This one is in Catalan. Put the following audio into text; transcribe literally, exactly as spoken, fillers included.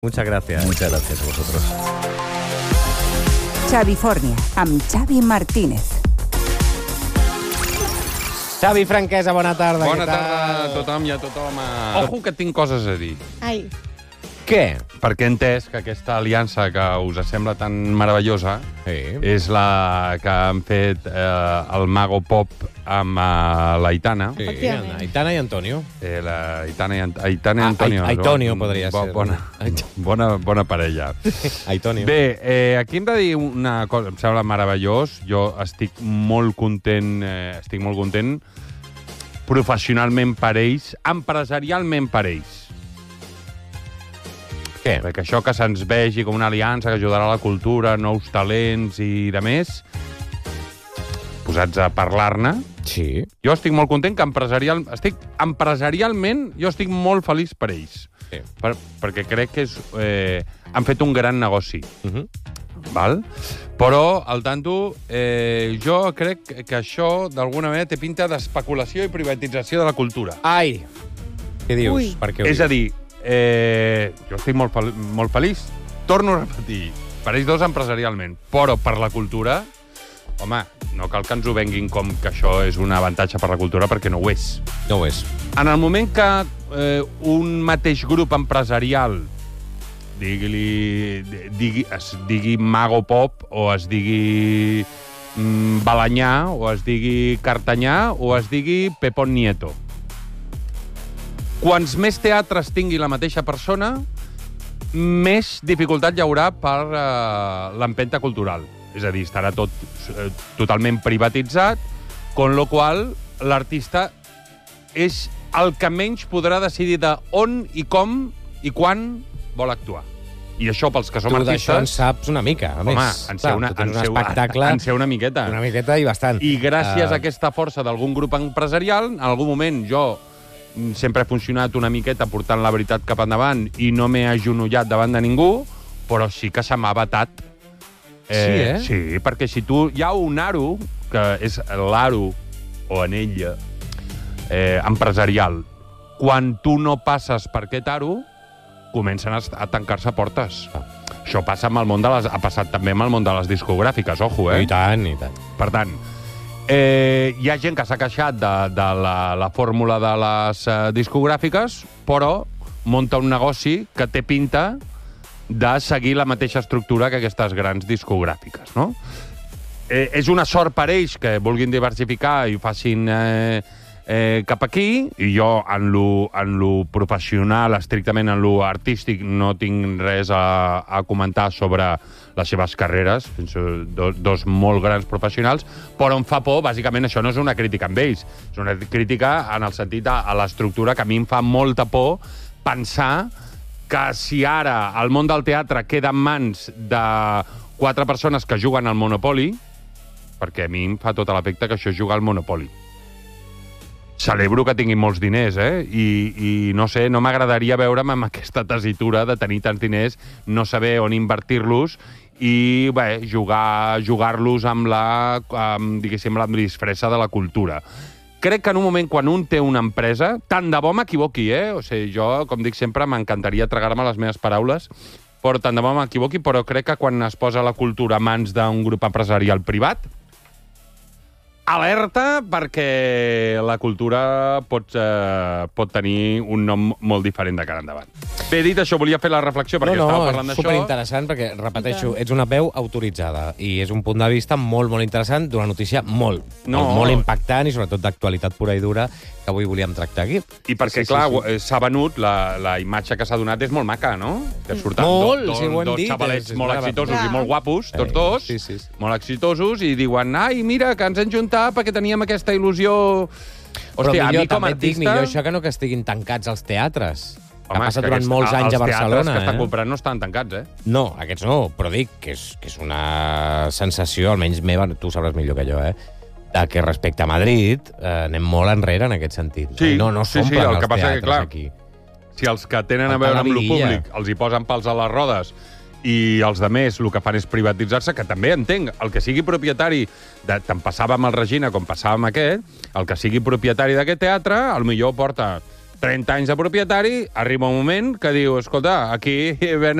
Muchas gracias. Muchas gracias a vosotros. Xavifornia, amb Xavi Martínez. Xavi Franquesa, bona tarda. Bona què tal? tarda a tothom i a tothom. Ojo que tinc coses a dir. Ai. Què? Perquè he entès que aquesta aliança que us sembla tan meravellosa Sí. és la que han fet eh, el Mago Pop amb eh, l'Aitana. Sí, Efectivament. Aitana i Antonio. Eh, la Aitana i, Ant Aitana i Ah, Antonio. Ai- Aitonio podria Bo- ser. Bona, bona, bona parella. Aitonio. Bé, eh, aquí hem de dir una cosa, em sembla meravellós. Jo estic molt content, eh, estic molt content professionalment per ells, empresarialment per ells. Què? Perquè això que se'ns vegi com una aliança que ajudarà a la cultura, nous talents i de més, posats a parlar-ne, Sí. jo estic molt content que empresarial, estic, empresarialment jo estic molt feliç per ells. Sí. Per, perquè crec que és, eh, han fet un gran negoci. Uh -huh. Val? Però, al tanto, eh, jo crec que això, d'alguna manera, té pinta d'especulació i privatització de la cultura. Ai! Què dius? Ui. Per què ho És a dius? dir, eh, jo estic molt, fel molt feliç. Torno a repetir, per ells dos empresarialment, però per la cultura, home, no cal que ens ho venguin com que això és un avantatge per la cultura, perquè no ho és. No ho és. En el moment que eh, un mateix grup empresarial, digui-li, digui, es digui Mago Pop, o es digui mm, Balanyà, o es digui Cartanyà, o es digui Pepón Nieto. Quants més teatres tingui la mateixa persona, més dificultat hi haurà per eh, l'empenta cultural. És a dir, estarà tot eh, totalment privatitzat, con lo qual l'artista és el que menys podrà decidir de on i com i quan vol actuar. I això, pels que som Tu d'això en artistes... saps una mica, a Home, més. en sé, una, tu tens en, un sé, espectacle, en sé una miqueta. una miqueta i bastant. I gràcies Uh, a aquesta força d'algun grup empresarial, en algun moment jo sempre he funcionat una miqueta portant la veritat cap endavant i no m'he agenollat davant de ningú, però sí que se m'ha batat. Sí, eh? Sí, perquè si tu... Hi ha un aro, que és l'aro o anella eh, empresarial. Quan tu no passes per aquest aro, comencen a, a tancar-se portes. Ah. Això passa amb el món de les... Ha passat també amb el món de les discogràfiques, ojo, eh? I tant, i tant. Per tant, eh, hi ha gent que s'ha queixat de, de la, la fórmula de les eh, discogràfiques, però munta un negoci que té pinta de seguir la mateixa estructura que aquestes grans discogràfiques, no? Eh, és una sort per ells que vulguin diversificar i ho facin eh, eh, cap aquí, i jo en lo, en lo professional, estrictament en lo artístic, no tinc res a, a comentar sobre les seves carreres, dos, dos molt grans professionals, però em fa por, bàsicament, això no és una crítica amb ells, és una crítica en el sentit de, a l'estructura, que a mi em fa molta por pensar que si ara el món del teatre queda en mans de quatre persones que juguen al Monopoly, perquè a mi em fa tot l'efecte que això és jugar al Monopoly. Celebro que tinguin molts diners, eh? I, i no sé, no m'agradaria veure'm amb aquesta tessitura de tenir tants diners, no saber on invertir-los i, bé, jugar, jugar-los amb la, amb, diguéssim, la disfressa de la cultura. Crec que en un moment, quan un té una empresa, tant de bo m'equivoqui, eh? O sigui, jo, com dic sempre, m'encantaria tragar-me les meves paraules, però tant de bo m'equivoqui, però crec que quan es posa la cultura a mans d'un grup empresarial privat, alerta, perquè la cultura pot, eh, pot tenir un nom molt diferent de cara endavant. Bé, dit això, volia fer la reflexió, perquè no, no, estava parlant és d'això. superinteressant, perquè, repeteixo, ets una veu autoritzada i és un punt de vista molt, molt interessant d'una notícia molt, No. molt, molt impactant i sobretot d'actualitat pura i dura que avui volíem tractar aquí. I perquè, Sí, sí, clar, sí. eh, s'ha venut, la, la imatge que s'ha donat és molt maca, no? Que surten Molt, do, do, sí, ho hem dos dit, xavalets és- és molt una- exitosos Clar. i molt guapos, tots Eh, dos, sí, sí, sí. molt exitosos, i diuen, ai, mira, que ens hem juntat perquè teníem aquesta il·lusió... Però Hòstia, millor, a mi com a també et dic, artista... millor això que no que estiguin tancats els teatres. Que Home, ha és passat que durant aquests- molts anys a Els teatres Barcelona. que està eh? comprant no estan tancats, eh? No, aquests no, però dic que és, que és una sensació, almenys meva, tu sabràs millor que jo, eh? de que respecte a Madrid eh, anem molt enrere en aquest sentit. Sí, no, no sí, s'omplen sí, el els que passa teatres que, clar, aquí. Si els que tenen a Falta veure la amb lo vidilla. públic els hi posen pals a les rodes i els de més el que fan és privatitzar-se, que també entenc, el que sigui propietari, de, tant passava amb el Regina com passava amb aquest, el que sigui propietari d'aquest teatre, al millor porta trenta anys de propietari, arriba un moment que diu, escolta, aquí ven